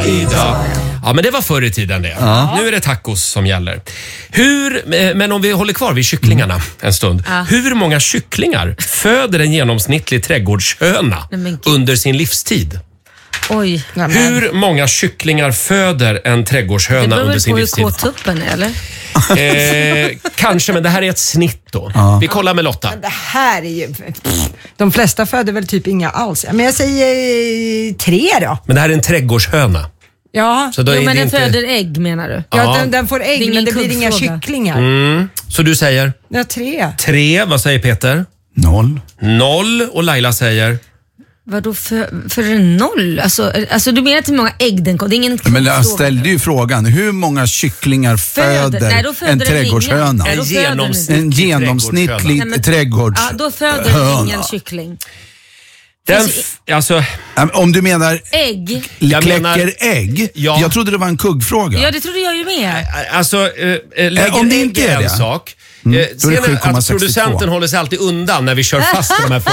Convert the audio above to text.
idag. Ja, men det var förr i tiden det. Nu är det tacos som gäller. Men om vi håller kvar vid kycklingarna en stund. Hur många kycklingar föder en genomsnittlig trädgårdshöna under sin livstid? Oj. Hur många kycklingar föder en trädgårdshöna under sin livstid? Det beror på hur tuppen är, eller? Kanske, men det här är ett snitt då. Vi kollar med Lotta. Men det här är ju... De flesta föder väl typ inga alls. Men jag säger 3 då. Men det här är en trädgårdshöna. Ja. Så då är men det den inte... föder ägg, menar du? Ja, den får ägg, men det blir inga kuggfråga. kycklingar. Så du säger? Ja, 3. 3, vad säger Peter? 0 och Laila säger? Vadå för en 0? Alltså du menar inte hur många ägg den kom? Det är ingen men jag ställde ju frågan, hur många kycklingar föder en trädgårdshöna? En genomsnittlig trädgårdshöna. Ja, då föder ingen kyckling. Om du menar ägg. Kläcker ägg? Ja. Jag trodde det var en kuggfråga. Ja, det trodde jag ju med. Om det inte är en sak. Sen att producenten håller sig alltid undan när vi kör fast de här